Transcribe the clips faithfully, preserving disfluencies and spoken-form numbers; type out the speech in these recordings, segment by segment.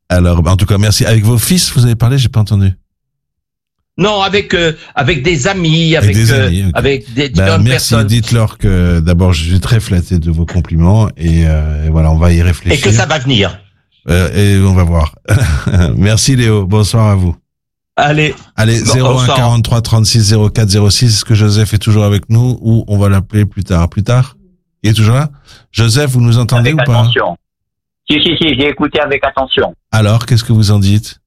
Alors, en tout cas, merci. Avec vos fils, vous avez parlé, j'ai pas entendu. Non, avec avec, euh, avec des amis, avec, avec des, amis, euh, okay. avec des bah, merci, personnes. Merci, dites-leur que d'abord, je suis très flatté de vos compliments et, euh, et voilà, on va y réfléchir. Et que ça va venir. Euh, et on va voir. Merci Léo, bonsoir à vous. Allez. Allez, zéro un quarante-trois trente-six zéro quatre zéro six, est-ce que Joseph est toujours avec nous ou on va l'appeler plus tard? Plus tard? Il est toujours là? Joseph, vous nous entendez avec ou pas? Attention. Si, si, si, j'ai écouté avec attention. Alors, qu'est-ce que vous en dites?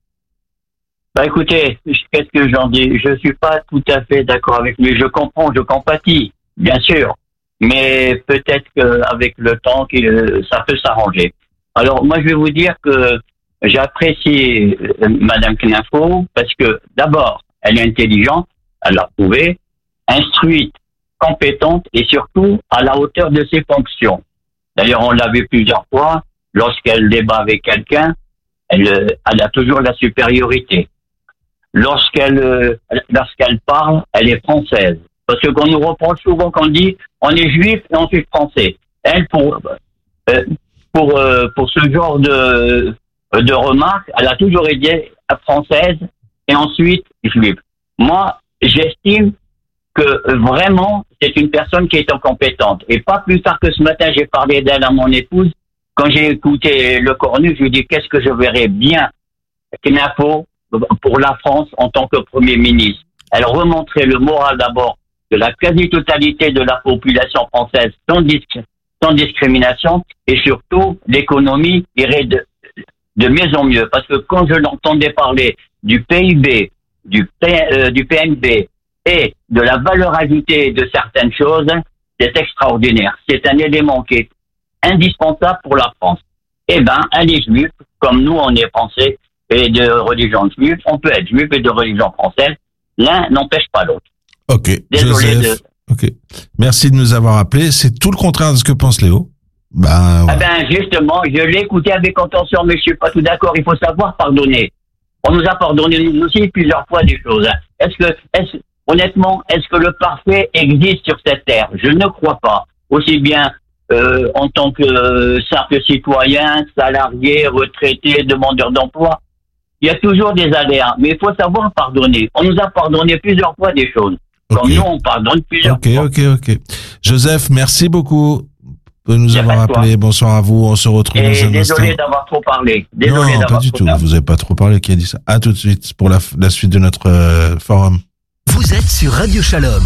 Bah écoutez, qu'est-ce que j'en dis? Je suis pas tout à fait d'accord avec lui. Je comprends, je compatis, bien sûr. Mais peut-être qu'avec le temps, ça peut s'arranger. Alors, moi, je vais vous dire que j'apprécie Madame Knafoe parce que, d'abord, elle est intelligente, elle l'a prouvé, instruite, compétente et surtout à la hauteur de ses fonctions. D'ailleurs, on l'a vu plusieurs fois, lorsqu'elle débat avec quelqu'un, elle, elle a toujours la supériorité. Lorsqu'elle, lorsqu'elle parle, elle est française. Parce que qu'on nous reproche souvent qu'on dit on est juif et ensuite français. Elle, pour euh, pour euh, pour ce genre de de remarques, elle a toujours été française et ensuite juive. Moi, j'estime que vraiment c'est une personne qui est incompétente. Et pas plus tard que ce matin, j'ai parlé d'elle à mon épouse. Quand j'ai écouté le Cornu, je lui ai dit qu'est-ce que je verrais bien Knafoe pour la France en tant que Premier ministre. Elle remontrait le moral d'abord de la quasi-totalité de la population française sans, disc- sans discrimination et surtout l'économie irait de, de mieux en mieux. Parce que quand je l'entendais parler du P I B, du, P, euh, du P N B et de la valeur ajoutée de certaines choses, c'est extraordinaire. C'est un élément qui est indispensable pour la France. Eh ben, elle est juive, comme nous on est français et de religion juive, on peut être juif et de religion française. L'un n'empêche pas l'autre. Ok, Désolé Joseph. de... Ok, merci de nous avoir appelés. C'est tout le contraire de ce que pense Léo. Ben, voilà. Ah ben justement, je l'ai écouté avec attention, mais je suis pas tout d'accord. Il faut savoir pardonner. On nous a pardonné nous aussi plusieurs fois des choses. Est-ce que, est-ce, honnêtement, est-ce que le parfait existe sur cette terre? Je ne crois pas. Aussi bien euh, en tant que euh, simple citoyen, salarié, retraité, demandeur d'emploi. Il y a toujours des aléas, mais il faut savoir pardonner. On nous a pardonné plusieurs fois des choses. Comme okay. Nous, on pardonne plusieurs okay, fois. Ok, ok, ok. Joseph, merci beaucoup de nous avoir appelés. Bonsoir à vous. On se retrouve Et dans un désolé instant. Désolé d'avoir trop parlé. Désolé non, d'avoir pas du trop tout. parlé. Vous n'avez pas trop parlé. Qui a dit ça? À tout de suite pour la, la suite de notre euh, forum. Vous êtes sur Radio Shalom.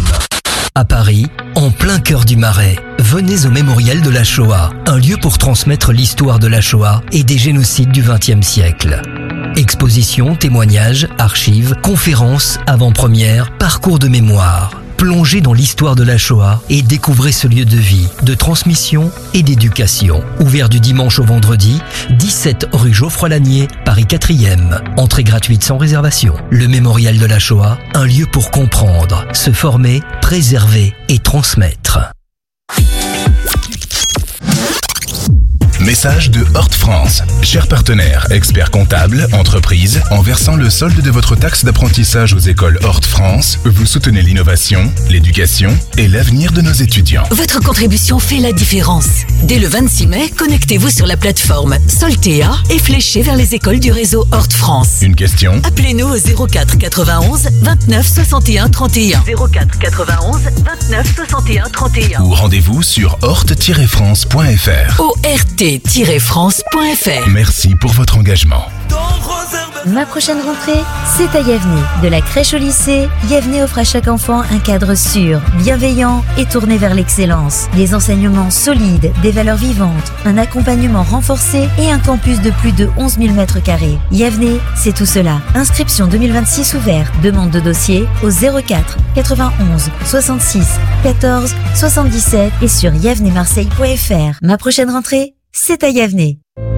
À Paris, en plein cœur du Marais, venez au Mémorial de la Shoah, un lieu pour transmettre l'histoire de la Shoah et des génocides du vingtième siècle. Expositions, témoignages, archives, conférences, avant-premières, parcours de mémoire. Plongez dans l'histoire de la Shoah et découvrez ce lieu de vie, de transmission et d'éducation. Ouvert du dimanche au vendredi, dix-sept rue Geoffroy-Lanier, Paris quatrième. Entrée gratuite sans réservation. Le Mémorial de la Shoah, un lieu pour comprendre, se former, préserver et transmettre. Message de Hort France. Chers partenaires, experts comptables, entreprises, en versant le solde de votre taxe d'apprentissage aux écoles Hort France, vous soutenez l'innovation, l'éducation et l'avenir de nos étudiants. Votre contribution fait la différence. Dès le vingt-six mai, connectez-vous sur la plateforme Soltea et fléchez vers les écoles du réseau Hort France. Une question? Appelez-nous au zéro quatre quatre-vingt-onze vingt-neuf soixante et un trente et un. zéro quatre quatre-vingt-onze vingt-neuf soixante et un trente et un. Ou rendez-vous sur hort tiret france point f r. O R T tiret france point f r. Merci pour votre engagement. Ma prochaine rentrée, c'est à Yavne. De la crèche au lycée, Yavne offre à chaque enfant un cadre sûr, bienveillant et tourné vers l'excellence. Des enseignements solides, des valeurs vivantes, un accompagnement renforcé et un campus de plus de onze mille mètres carrés. Yavne, c'est tout cela. Inscription deux mille vingt-six ouvert. Demande de dossier au zéro quatre quatre-vingt-onze soixante-six quatorze soixante-dix-sept et sur yavne marseille point f r. Ma prochaine rentrée, c'est à Yavne.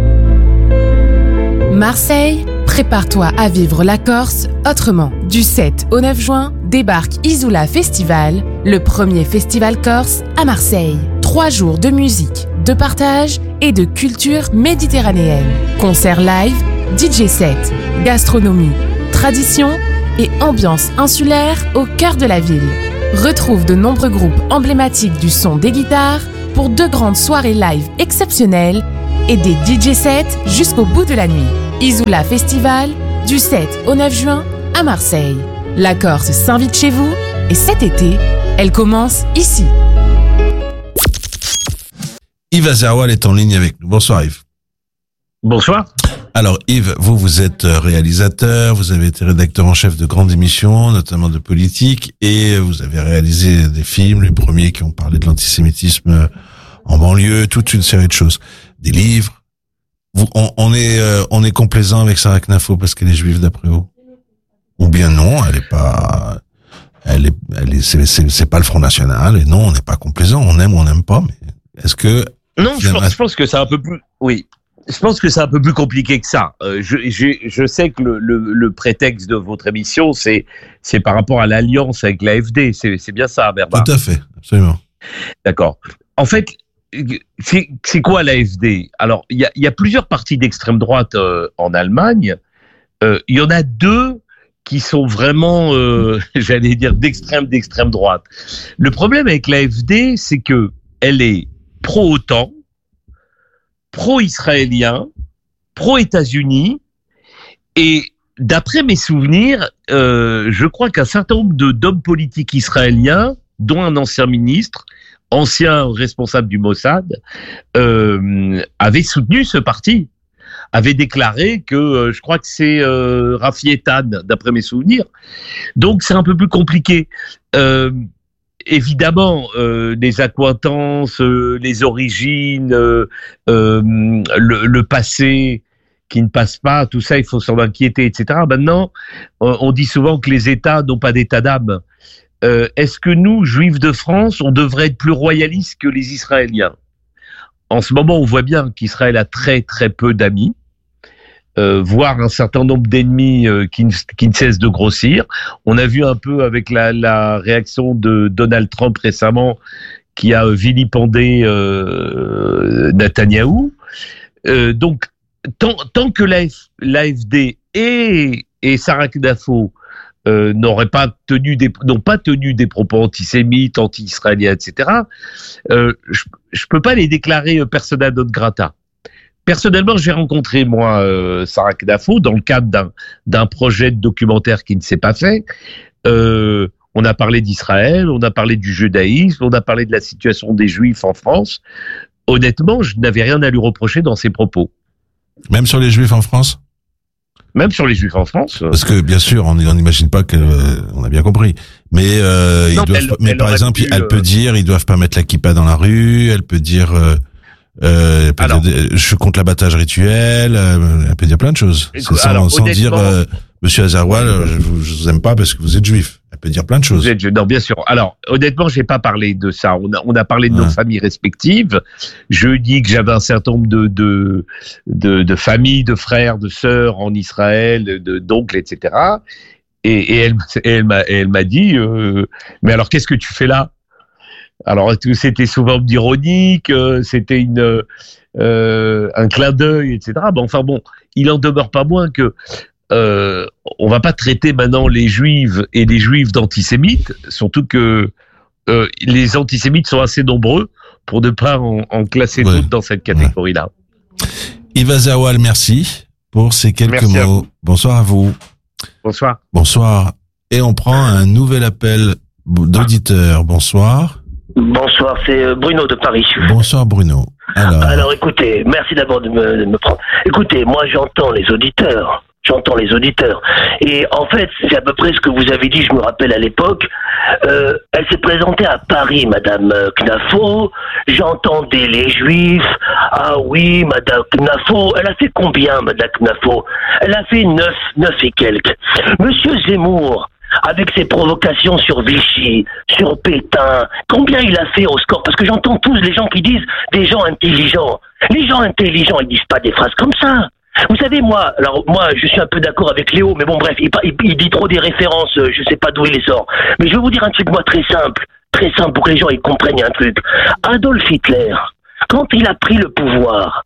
Marseille, prépare-toi à vivre la Corse autrement. Du sept au neuf juin, débarque Isoula Festival, le premier festival corse à Marseille. Trois jours de musique, de partage et de culture méditerranéenne. Concerts live, D J set, gastronomie, tradition et ambiance insulaire au cœur de la ville. Retrouve de nombreux groupes emblématiques du son des guitares pour deux grandes soirées live exceptionnelles et des D J sets jusqu'au bout de la nuit. Isoula Festival, du sept au neuf juin à Marseille. La Corse s'invite chez vous et cet été, elle commence ici. Yves Azeroual est en ligne avec nous. Bonsoir Yves. Bonsoir. Alors Yves, vous, vous êtes réalisateur, vous avez été rédacteur en chef de grandes émissions, notamment de politique, et vous avez réalisé des films, les premiers qui ont parlé de l'antisémitisme en banlieue, toute une série de choses, des livres. Vous, on, on est, euh, on est complaisant avec Sarah Knafo parce qu'elle est juive d'après vous? Ou bien non, elle est pas, elle est, elle est, c'est, c'est, c'est pas le Front National, et non, on n'est pas complaisant, on aime ou on n'aime pas, mais est-ce que... Non, je pense, je pense que c'est un peu plus, oui. Je pense que c'est un peu plus compliqué que ça. Euh, je, je, je sais que le, le, le prétexte de votre émission, c'est, c'est par rapport à l'alliance avec l'A F D. C'est, c'est bien ça, Bernard. Tout à fait, absolument. D'accord. En fait, c'est, c'est quoi l'A F D? Alors, il y a, y a plusieurs partis d'extrême droite euh, en Allemagne. Euh, il y en a deux qui sont vraiment, euh, j'allais dire, d'extrême, d'extrême droite. Le problème avec l'A F D, c'est que elle est pro-OTAN, pro-israélien, pro-États-Unis, et d'après mes souvenirs, euh, je crois qu'un certain nombre de, d'hommes politiques israéliens, dont un ancien ministre, ancien responsable du Mossad, euh, avaient soutenu ce parti, avaient déclaré que, euh, je crois que c'est euh, Rafi Eitan, d'après mes souvenirs. Donc c'est un peu plus compliqué. Euh, Évidemment, euh, les accointances, euh, les origines, euh, euh, le, le passé qui ne passe pas, tout ça, il faut s'en inquiéter, et cetera. Maintenant, on, on dit souvent que les États n'ont pas d'état d'âme. Euh, est-ce que nous, Juifs de France, on devrait être plus royalistes que les Israéliens? En ce moment, on voit bien qu'Israël a très très peu d'amis. Euh, voire un certain nombre d'ennemis euh, qui, ne, qui ne cessent de grossir. On a vu un peu avec la, la réaction de Donald Trump récemment, qui a vilipendé euh, Netanyahou. Euh, donc, tant, tant que l'A F D et, et Sarah Knafo euh, n'auraient pas tenu des, n'ont pas tenu des propos antisémites, anti-israéliens, et cetera, euh, je ne peux pas les déclarer persona non grata. Personnellement, j'ai rencontré, moi, euh, Sarah Knafo, dans le cadre d'un, d'un projet de documentaire qui ne s'est pas fait. Euh, on a parlé d'Israël, on a parlé du judaïsme, on a parlé de la situation des Juifs en France. Honnêtement, je n'avais rien à lui reprocher dans ses propos. Même sur les Juifs en France? Même sur les Juifs en France. Parce que, bien sûr, on n'imagine pas que, euh, on a bien compris. Mais, euh, non, ils doivent, elle, mais elle par exemple, pu, elle euh... peut dire, ils doivent pas mettre la kippa dans la rue, elle peut dire, euh, Euh, elle peut alors, dire, je suis contre l'abattage rituel, euh, elle peut dire plein de choses. Écoute, sans, alors, sans dire, euh, Monsieur Azeroual, je, je vous aime pas parce que vous êtes juif. Elle peut dire plein de choses. Vous êtes, non, bien sûr. Alors, honnêtement, j'ai pas parlé de ça. On a, on a parlé de ouais. nos familles respectives. Je dis que j'avais un certain nombre de, de, de, de familles, de frères, de sœurs en Israël, de, d'oncles, et cetera. Et, et elle, et elle m'a, et elle m'a dit, euh, mais alors, qu'est-ce que tu fais là? Alors, c'était sous forme d'ironique, euh, c'était une, euh, un clin d'œil, et cetera. Bon, enfin bon, il en demeure pas moins que euh, on va pas traiter maintenant les juifs et les juifs d'antisémites, surtout que euh, les antisémites sont assez nombreux pour ne pas en, en classer ouais. d'autres dans cette catégorie-là. Ouais. Yves Azeroual, merci pour ces quelques merci mots. À Bonsoir à vous. Bonsoir. Bonsoir. Et on prend un nouvel appel d'auditeur. Bonsoir. Bonsoir, c'est Bruno de Paris. Bonsoir Bruno. Alors, Alors écoutez, merci d'abord de me, de me prendre. Écoutez, moi j'entends les auditeurs, j'entends les auditeurs. Et en fait, c'est à peu près ce que vous avez dit, je me rappelle à l'époque. Euh, elle s'est présentée à Paris, Madame Knafo. J'entendais les Juifs. Ah oui, Madame Knafo. Elle a fait combien, Madame Knafo? Elle a fait neuf, neuf et quelques. Monsieur Zemmour, avec ses provocations sur Vichy, sur Pétain, combien il a fait au score? Parce que j'entends tous les gens qui disent des gens intelligents. Les gens intelligents, ils disent pas des phrases comme ça. Vous savez, moi, alors moi, je suis un peu d'accord avec Léo, mais bon, bref, il, il, il dit trop des références, je sais pas d'où il les sort. Mais je vais vous dire un truc, moi, très simple, très simple pour que les gens ils comprennent un truc. Adolf Hitler, quand il a pris le pouvoir,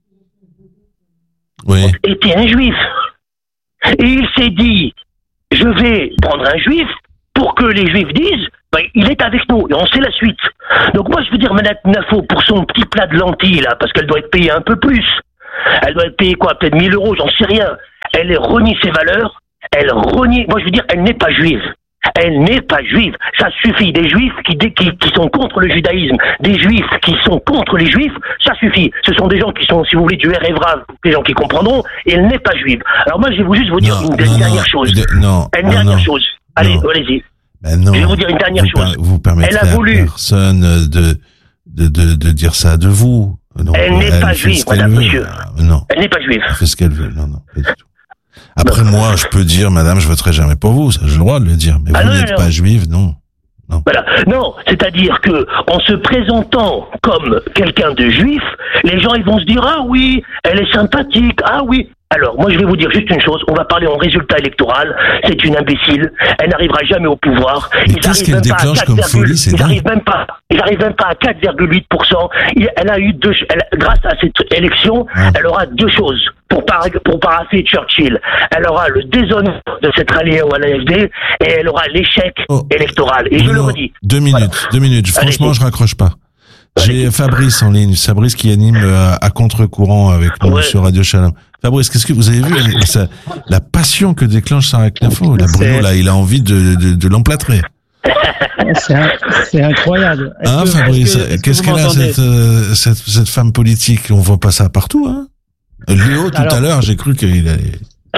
oui. était un juif. Et il s'est dit, je vais prendre un juif pour que les juifs disent, ben, il est avec nous, et on sait la suite. Donc moi, je veux dire, Madame Knafo, pour son petit plat de lentilles, là, parce qu'elle doit être payée un peu plus, Elle doit être payée quoi, peut-être mille euros, j'en sais rien. Elle renie ses valeurs, elle renie, moi je veux dire, elle n'est pas juive. Elle n'est pas juive. Ça suffit. Des juifs qui, qui, qui sont contre le judaïsme, des juifs qui sont contre les juifs, ça suffit. Ce sont des gens qui sont, si vous voulez, du R et Vrav, des gens qui comprendront, et elle n'est pas juive. Alors moi, je vais vous juste vous dire non, une non, dernière non, chose. De, non, une non, dernière non, chose. Allez, non. allez-y. Ben non, je vais vous dire une dernière vous chose. Per, vous permettrez elle a voulu... à personne de, de, de, de dire ça de vous. Non, elle n'est elle pas fait juive, ce qu'elle madame, veut. monsieur. Non. Elle n'est pas juive. Elle fait ce qu'elle veut. Non, non, pas du tout. Après, moi, je peux dire, madame, je voterai jamais pour vous. Ça, j'ai le droit de le dire. Mais ah vous non, n'êtes non. pas juive, non. Non. Voilà. Non, c'est-à-dire que en se présentant comme quelqu'un de juif, les gens ils vont se dire ah oui, elle est sympathique, ah oui. Alors moi je vais vous dire juste une chose, on va parler en résultat électoral, c'est une imbécile, elle n'arrivera jamais au pouvoir. Mais qu'est-ce qu'elle déclenche comme folie, c'est Ils dingue. n'arrivent même pas, ils n'arrivent même pas à quatre virgule huit pour cent. Elle a eu deux, elle, grâce à cette élection, ouais. elle aura deux choses. Pour, par, pour parapher Churchill, elle aura le déshonneur de s'être ralliée à l'A F D et elle aura l'échec oh. électoral. Et non, je le redis. Deux minutes, voilà. deux minutes. Franchement, Allez, je raccroche pas. J'ai Fabrice en ligne, Fabrice qui anime à, à contre-courant avec nous ouais. sur Radio Shalom. Fabrice, qu'est-ce que vous avez vu ça, la passion que déclenche Sarah Knafo, la Bruno là, il a envie de, de, de l'emplâtrer. C'est, un, c'est incroyable. Est-ce hein, que, Fabrice, est-ce que, est-ce qu'est-ce qu'elle a cette, euh, cette cette femme politique? On voit pas ça partout, hein. Léo, tout Alors, à l'heure, j'ai cru qu'il allait.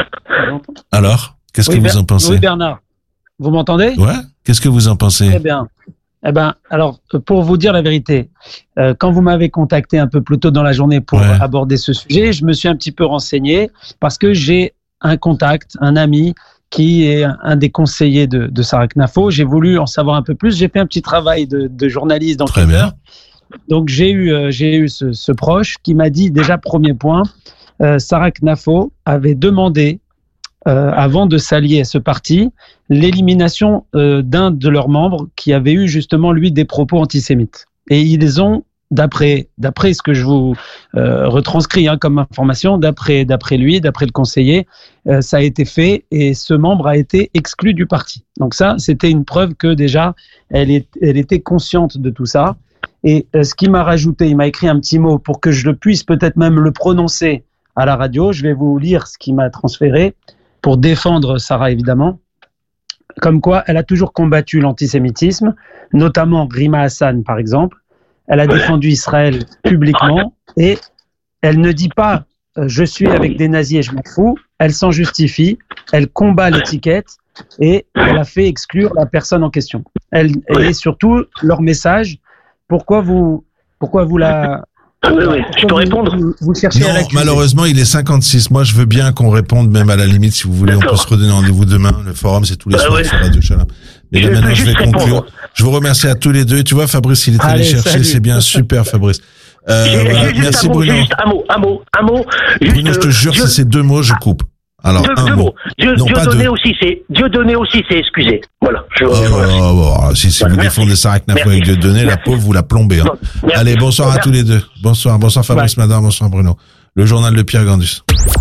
Alors, qu'est-ce oui, que Ber- vous en pensez? Oui, Bernard. Vous m'entendez? Ouais. Qu'est-ce que vous en pensez? Très bien. Eh ben, alors, pour vous dire la vérité, euh, quand vous m'avez contacté un peu plus tôt dans la journée pour ouais. aborder ce sujet, je me suis un petit peu renseigné parce que j'ai un contact, un ami qui est un des conseillers de, de Sarah Knafo. J'ai voulu en savoir un peu plus. J'ai fait un petit travail de, de journaliste dans Très bien. Donc, j'ai eu, euh, j'ai eu ce, ce proche qui m'a dit, déjà, premier point, euh, Sarah Knafo avait demandé, euh, avant de s'allier à ce parti, l'élimination euh, d'un de leurs membres qui avait eu justement, lui, des propos antisémites. Et ils ont, d'après, d'après ce que je vous euh, retranscris hein, comme information, d'après, d'après lui, d'après le conseiller, euh, ça a été fait et ce membre a été exclu du parti. Donc ça, c'était une preuve que déjà, elle, est, elle était consciente de tout ça. Et euh, ce qu'il m'a rajouté, il m'a écrit un petit mot pour que je le puisse peut-être même le prononcer à la radio. Je vais vous lire ce qu'il m'a transféré pour défendre Sarah, évidemment. Comme quoi, elle a toujours combattu l'antisémitisme, notamment Rima Hassan, par exemple. Elle a défendu Israël publiquement et elle ne dit pas euh, « je suis avec des nazis et je m'en fous ». Elle s'en justifie, elle combat l'étiquette et elle a fait exclure la personne en question. Elle, et surtout, leur message, pourquoi vous, pourquoi vous la... Oui, oui, je peux répondre. Vous, vous cherchez non, à l'accuser. Malheureusement, il est cinquante-six. Moi, je veux bien qu'on réponde, même à la limite, si vous voulez, D'accord. on peut se redonner rendez-vous demain. Le forum, c'est tous les bah soirs ouais. sur Radio Shalom. Mais je là, maintenant, je vais conclure. Répondre. Je vous remercie à tous les deux. Tu vois, Fabrice, il est allé Allez, chercher. Salut. C'est bien, super, Fabrice. Euh, j'ai, voilà. j'ai Merci, un mot, Bruno. Juste un mot, un mot, un mot. Juste, Bruno, je te jure, je... si c'est deux mots, je coupe. Alors, deux, un deux mot. mots. Dieu, non, Dieu pas donné deux. aussi, c'est Dieu donné aussi, c'est excusé. Voilà. Je, oh, je oh, oh, si, si voilà, vous merci. défendez Sarah Knafo avec Dieu donné, la pauvre, vous la plombez. Hein. Allez, bonsoir merci. à tous les deux. Bonsoir, bonsoir Fabrice ouais. Madame, bonsoir Bruno. Le journal de Pierre Gandus.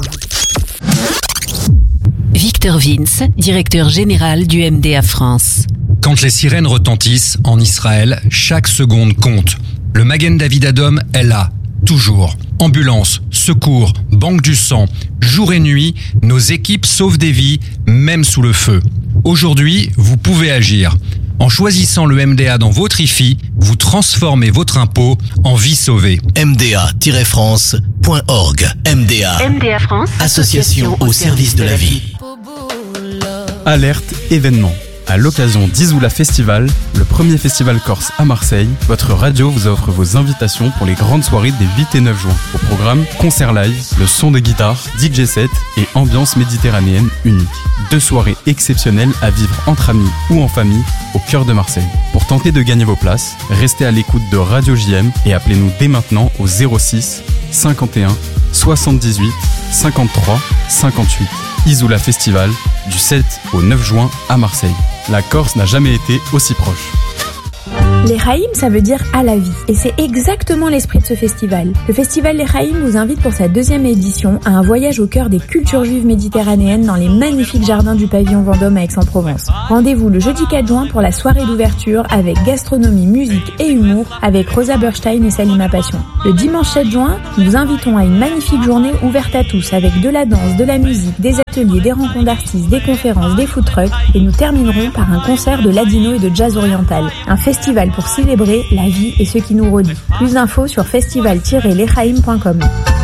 Victor Vince, directeur général du M D A France. Quand les sirènes retentissent en Israël, chaque seconde compte. Le Magen David Adom est là, toujours. Ambulance, secours, banque du sang, jour et nuit, nos équipes sauvent des vies, même sous le feu. Aujourd'hui, vous pouvez agir. En choisissant le M D A dans votre I F I, vous transformez votre impôt en vie sauvée. M D A tiret France point org. M D A. M D A France. Association au service de la vie. Alerte événement. À l'occasion d'Isoula Festival, le premier festival corse à Marseille, votre radio vous offre vos invitations pour les grandes soirées des huit et neuf juin. Au programme, concert live, le son de guitare, D J set et ambiance méditerranéenne unique. Deux soirées exceptionnelles à vivre entre amis ou en famille au cœur de Marseille. Pour tenter de gagner vos places, restez à l'écoute de Radio J M et appelez-nous dès maintenant au zéro six cinquante et un soixante-dix-huit cinquante-trois cinquante-huit. Isoula Festival, du sept au neuf juin à Marseille. La Corse n'a jamais été aussi proche. L'Echaim, ça veut dire à la vie. Et c'est exactement l'esprit de ce festival. Le festival L'Echaim vous invite pour sa deuxième édition à un voyage au cœur des cultures juives méditerranéennes dans les magnifiques jardins du pavillon Vendôme à Aix-en-Provence. Rendez-vous le jeudi quatre juin pour la soirée d'ouverture avec gastronomie, musique et humour avec Rosa Berstein et Salima Passion. Le dimanche sept juin, nous vous invitons à une magnifique journée ouverte à tous avec de la danse, de la musique, des ateliers, des rencontres d'artistes, des conférences, des food trucks et nous terminerons par un concert de ladino et de jazz oriental. Un festival pour célébrer la vie et ce qui nous relie. Plus d'infos sur festival tiret lechaim point com.